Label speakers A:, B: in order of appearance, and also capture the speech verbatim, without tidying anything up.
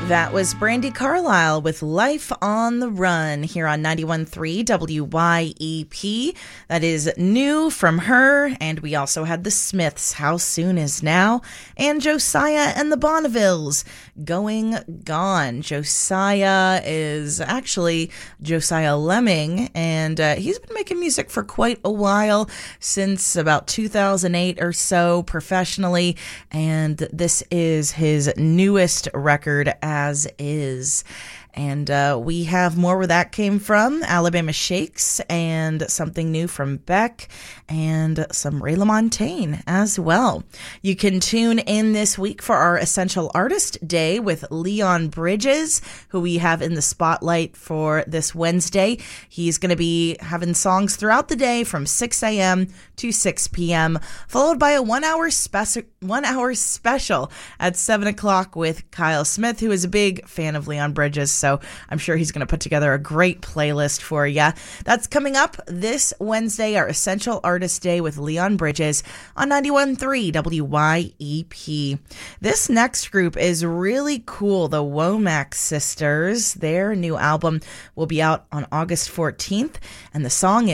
A: That was Brandi Carlile with Life on the Run here on ninety-one point three W Y E P. That is new from her. And we also had the Smiths, How Soon Is Now, and Josiah and the Bonnevilles, Going Gone. Josiah is actually Josiah Lemming, and uh, he's been making music for quite a while, since about two thousand eight or so professionally, and this is his newest record, As Is. And uh, we have more where that came from, Alabama Shakes, and something new from Beck, and some Ray LaMontagne as well. You can tune in this week for our Essential Artist Day with Leon Bridges, who we have in the spotlight for this Wednesday. He's going to be having songs throughout the day from six a.m. to six p.m., followed by a one-hour speci- one-hour special at seven o'clock with Kyle Smith, who is a big fan of Leon Bridges, so I'm sure he's going to put together a great playlist for you. That's coming up this Wednesday, our Essential Artist Day with Leon Bridges on ninety-one point three W Y E P. This next group is really cool, the Womack Sisters. Their new album will be out on August fourteenth, and the song is